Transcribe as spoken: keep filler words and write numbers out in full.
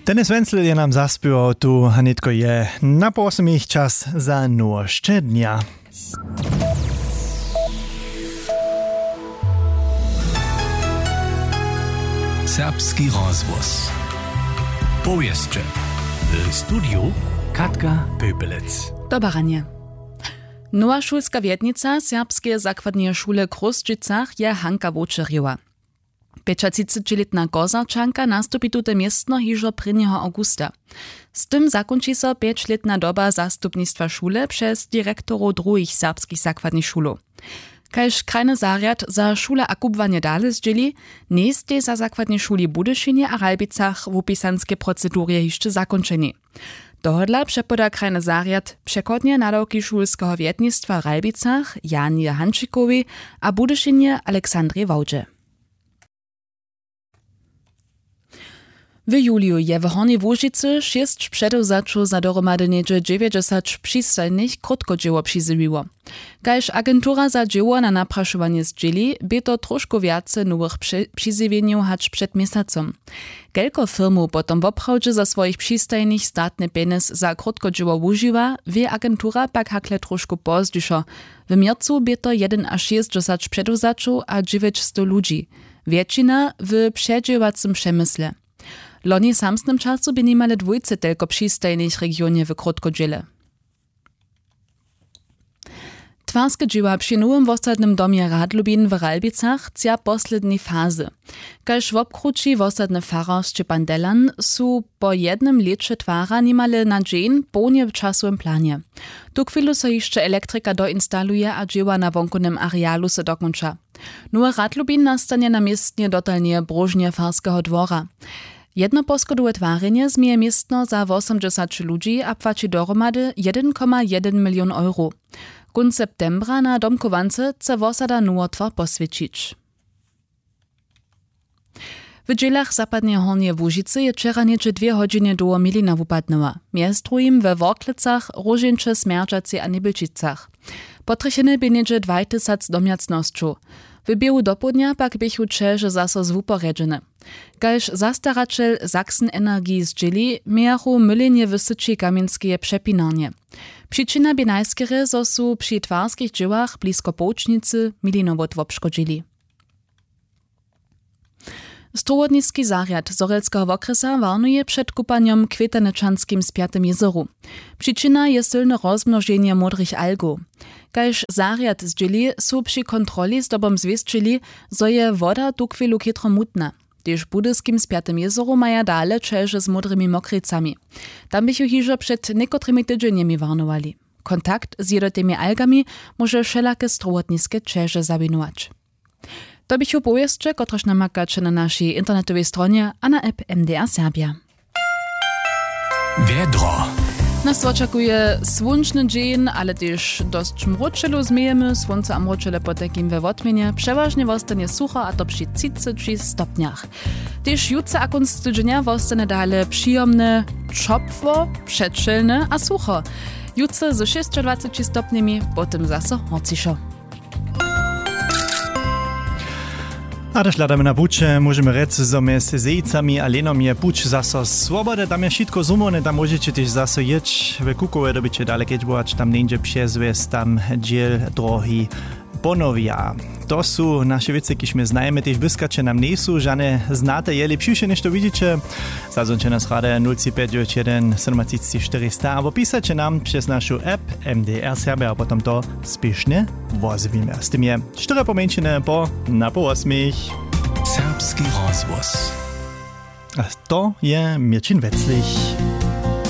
Denis Wenzel je nam zaspiewał tu, a nitko je na posmích čas za nôšte dnia. Serbski rozvoz. Powieszcze. W studiu Katka Pöpelec. Do baranie. Nowa šulska wjednica serbskie zakładnie szule Krusčicach je Hanka Vočerjeva. pięćdziesięcioletna Kozarčanka nastupi tute miestno hižo prvního augusta. Z tym zakończy się pięćletna doba zastupnictwa szule przez dyrektorów drugich serbskich zakładnych szulów. Kaž krajny zariad za szule akubwanie dalej zdzieli, nie jest za zakładnie szuli Budyszynie a Ralbicach w upisanskie procedury jeszcze zakończeni. Dohodla przepoda krajny zariad przekodnie nadawki szulskiego wjednictwa w Ralbicach Janie Hančikowi a Budyszynie Aleksandrze Wałdże. W juliu je w Hornej Łužicy šest předewzačów za dohromady niedzie dziewięćdziesiąt przystojnych krótkodzieło przyzywiło. Kaž agentura za dzieło na napraszowanie zdzieli, by to troszkę więcej nowych przyzywieniów hać przed miesacem. Kelko firmu potom woprawdźe za swoich przystojnych statny penis za krótkodzieło używa, wie agentura pak hakle troszkę pozdyszo. W miercu by to jeden a sześćdziesiąt przedewzačów a dziewięćset ludzi. Więksina w przedziewacym przemysle. Loni samstnym czasu by niemale dwójce tylko przystojnych regionie w krótkodziele. Twarskie dzieła przy nowym wosadnym domie Radlubin w Ralbicach cia poslednej fazy. Kaž w obkruci wosadny farar Szczepan Delan su po jednym lecie twara niemale na dzień pełnie w czasowym planie. Tu chwilu so jeszcze elektryka doinstaluje a dzieła na wonkunym arealu se dokończa. Nowy Radlubin nastanie na miestnie dotalnie brożnie farskiego dwora. Jedno poskodowe twarenie zmije miestno za osiemdziesiąt ludzi a płaci dohromady jeden przecinek jeden milion euro. Kun septembra na domkowance chce wosada nowotwór poswiecić. W dzielach zapadnie Hornie Łužicy je wczera niecze dwie godziny do milina wupadnęła. Między drugim we Worklecach, Różincze, Smerdżacy a Nibylčicach. Potrycheny by niecze dwa tysiące domiacnościów. W biegu dopodnia pak bychu čeže zaso zwuporedzene. Kaž zastaračel Sachsen Energii zdzieli, miachu mylenie w syci kamieńskie przepinanie. Przyczyna by najskiery, zo su przy twarskich dziełach blisko Połcznicy milinowot wobszkodzili. Strowodnicki zariad Zorelskiego okresa warnuje przed kupaniem kwetaneczanskim z Piatym jezoru. Przyczyna je silne rozmnożenie modrych algów. Kaž zariad zdzieli su przy kontroli z dobom zwieszczyli, zo je woda tu chwilu kitro mutna. Też budyskim z Piatym jezoru maja dale čeže z modrymi mokricami. Tam bychu hižo przed niekotrymi tydzieniami warnowali. Kontakt z jedotymi algami może wszelakie strowodnickie čeže zawinować. To bychu powieszcze, kotroż namakacie na naszej internetowej stronie a na app M D R Serbia. Wiedro. Nas oczekuje słoneczny dzień, ale też dość mroczelo zmiejemy. Słońce a mroczele po takim we wotmienie. Przeważnie wostanie sucho, a to przy trzydziestu stopniach. Też jutro a kunst tydzienia wostanie dalej przyjemne, czopwo, przedszylne a sucho. Jutro ze dwudziestoma stopniami, potem zase horciszo. A też ladamy na bucze, możemy rzec, że my z zejcami a lenom je buč zaso swobode, tam je wszystko zumone, tam możecie też zaso jeć w Kukowe, dobycie dalekeć, bo tam nie przezwies, tam dziel drogi Bonowia. To są nasze wiece, kiż my znajemy, też wyskacze nam nie są, żadne znate, je lepsze niż to widzicie. Zadzwoncie nas radę nula pięć jeden siedem czterysta, albo pisacie nam przez naszą app M D R Serbia, a potem to spiesznie wozwimy. Z tym je cztery pomięciny po na po osmich. Serbski rozvoz. A to je Mirčin Veclich.